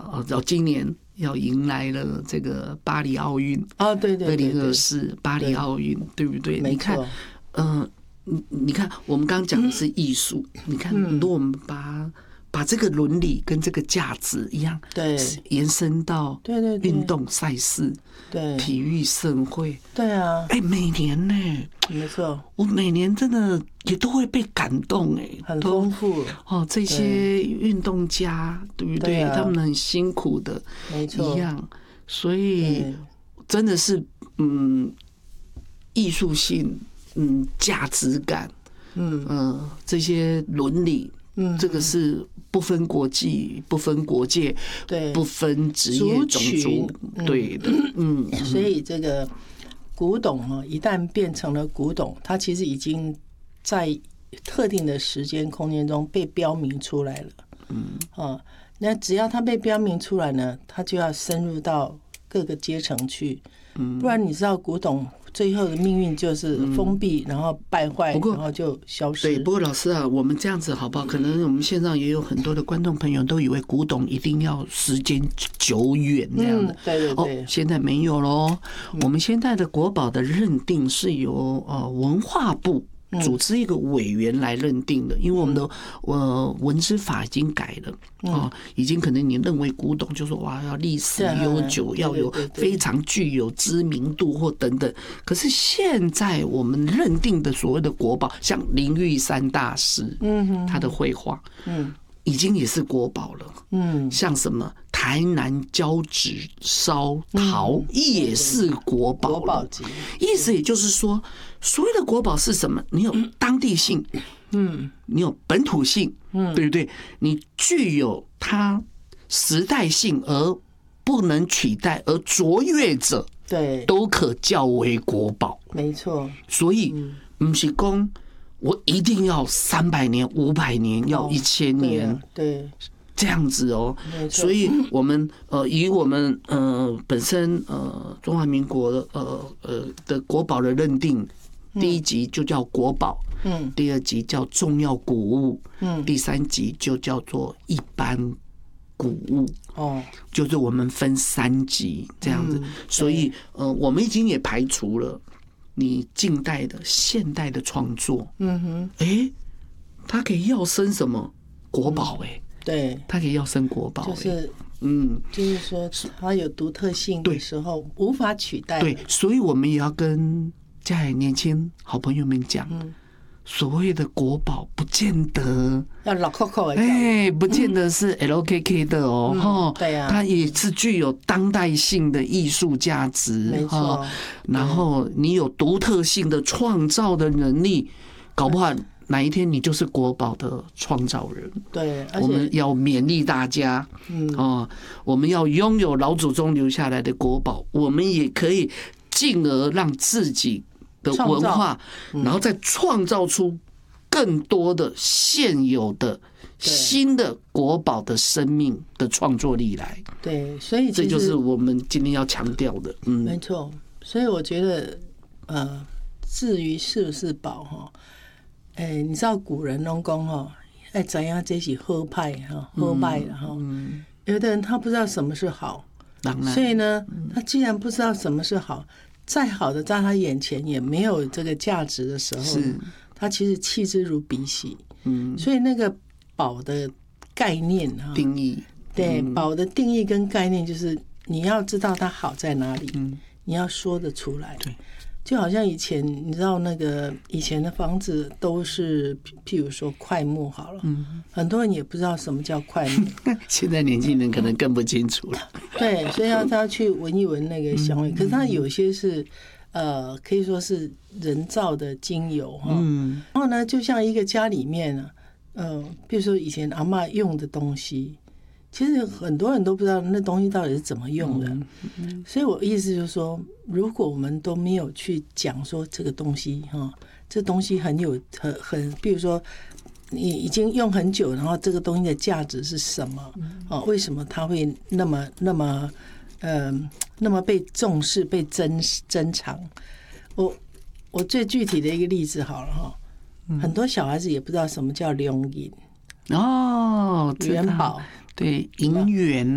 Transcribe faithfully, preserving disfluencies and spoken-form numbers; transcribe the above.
哦，到今年要迎来了这个巴黎奥运啊，对对， 二零二四巴黎奥运，对不对？你看，嗯、呃，你你看，我们刚刚讲的是艺术，嗯、你看，如果我们把把这个伦理跟这个价值一样， 对， 延伸到对对运动赛事， 对， 体育盛会， 对啊， 哎，每年呢， 没错， 我每年真的也都会被感动，哎， 很丰富哦，这些运动家，对不对？他们很辛苦的， 没错， 一样，所以真的是，嗯，艺术性，嗯，价值感，嗯呃，这些伦理。嗯，这个是不分国际、不分国界、 对， 不分职业种族，对的，嗯。 所以这个古董啊，一旦变成了古董，它其实已经在特定的时间空间中被标明出来了。嗯，啊，那只要它被标明出来呢，它就要深入到各个阶层去。嗯，不然你知道古董最后的命运就是封闭，然后败坏，然后就消失。 对，不过老师啊，我们这样子好不好？可能我们线上也有很多的观众朋友都以为古董一定要时间久远那样的， 嗯、对对对、 哦，现在没有咯。我们现在的国宝的认定是由呃文化部组织一个委员来认定的，因为我们的呃文资法已经改了啊，已经可能你认为古董就说哇要历史悠久，要有非常具有知名度或等等。可是现在我们认定的所谓的国宝，像林玉山大师，嗯，他的绘画，嗯。已经也是国宝了，嗯，像什么台南交趾烧陶也是国宝了， 国宝级。 意思也就是说，所谓的国宝是什么？你有当地性，嗯，你有本土性，嗯，对不对？你具有它时代性而不能取代而卓越者， 对， 都可叫为国宝。 没错， 所以不是说我一定要三百年、五百年，要一千年， 对， 这样子哦。所以我们呃，以我们呃本身呃中华民国的呃呃的国宝的认定，第一级就叫国宝，嗯，第二级叫重要古物，嗯，第三级就叫做一般古物，哦，就是我们分三级这样子。所以呃，我们已经也排除了。你近代的、现代的创作，嗯哼，哎、欸，它可以要升什么国宝？哎， 对， 它可以要升国宝， 就是，嗯，就是说它有独特性的时候无法取代。 对，所以我们也要跟家里年轻好朋友们讲，嗯，所谓的国宝不见得要老 Coco 哎，不见得是 L K K 的哦，哈、嗯， 对呀、啊， 它也是具有当代性的艺术价值， 没错。 然后你有独特性的创造的能力，搞不好哪一天你就是国宝的创造人。 对， 我们要勉励大家，嗯啊，我们要拥有老祖宗留下来的国宝，我们也可以进而让自己的文化，然后再创造出更多的现有的新的国宝的生命的创作力来。 对，所以这就是我们今天要强调的。嗯， 没错。所以我觉得，呃，至于是不是宝哈，哎，你知道古人拢讲哈，哎，怎样这是好派哈，好败的哈。有的人他不知道什么是好，所以呢，他既然不知道什么是好。再好的在他眼前也没有这个价值的时候，他其实弃之如敝屣。嗯，所以那个宝的概念哈， 定义， 对，宝的定义跟概念就是你要知道它好在哪里，嗯，你要说得出来。对，就好像以前你知道那个以前的房子都是譬如说块木好了，嗯，很多人也不知道什么叫块木， 现在年轻人可能更不清楚了。 对，所以要他去闻一闻那个香味，可是它有些是呃可以说是人造的精油哈，嗯，然后呢，就像一个家里面啊，呃，比如说以前阿嬷用的东西。其实很多人都不知道那东西到底是怎么用的，嗯嗯、所以我意思就是说，如果我们都没有去讲说这个东西哈，这东西很有很很，比如说你已经用很久，然后这个东西的价值是什么？哦，为什么它会那么那么呃那么被重视、被珍珍藏？我我最具体的一个例子好了哈，很多小孩子也不知道什么叫龙银哦， 元宝。 对，银元